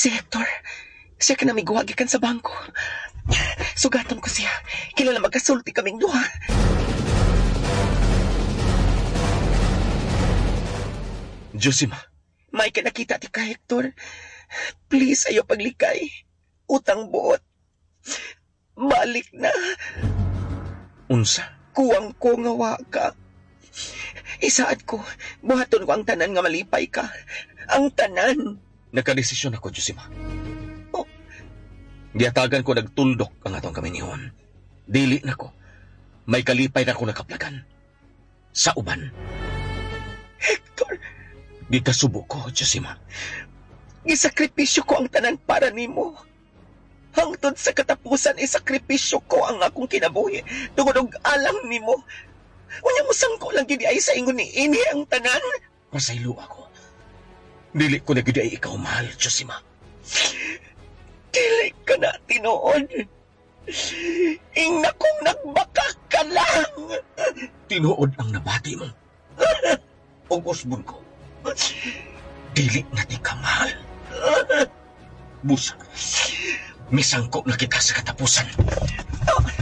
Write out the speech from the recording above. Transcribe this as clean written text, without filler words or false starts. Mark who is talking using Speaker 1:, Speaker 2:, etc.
Speaker 1: Si Hector, siya kinamiguha gikan sa bangko. Sugatan ko siya. Kilala magkasulti kaming duha.
Speaker 2: Josima,
Speaker 1: May kinakita ti ka, Hector. Please, ayo paglikay. Utang buot. Balik na.
Speaker 2: unsa?
Speaker 1: Kuwang ko nga wa ka. Isaad ko, buhaton ko ang tanan nga malipay ka. Ang tanan.
Speaker 2: Nakadesisyon ako, Josima.
Speaker 1: Oh.
Speaker 2: Giyatagan ko nagtuldok ang atong kami nihon. Dili na ko. May kalipay na ako nakaplagan. Sa uban.
Speaker 1: Hector,
Speaker 2: Di kasubo ko, Josima.
Speaker 1: isakripisyo ko ang tanan para nimo. Hangtod sa katapusan, isakripisyo ko ang akong kinabuhi. Tungod og alang nimo. Unya mo sangko lang gid ay sa ingon ni ini ang tanan.
Speaker 2: Pasaylo ako. Dili ko na gid ay ikaw mahal, Josima.
Speaker 1: Dili ka na tinuod. Ingna kong nagbakak ka lang.
Speaker 2: Tinuod ang nabati mo. Og usbon ko. Dili na ti ka mahal. Busa. Misangko na kita sa katapusan.